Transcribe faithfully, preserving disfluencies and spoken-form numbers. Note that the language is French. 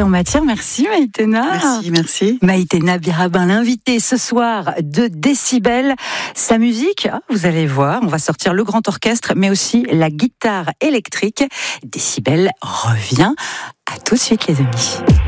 entrée en matière. Merci Maïtena. Merci, merci. Maïtena Birabin, l'invité ce soir de Décibel. Sa musique, vous allez voir, on va sortir le grand orchestre, mais aussi la guitare électrique. Décibel revient. À tout de suite les amis.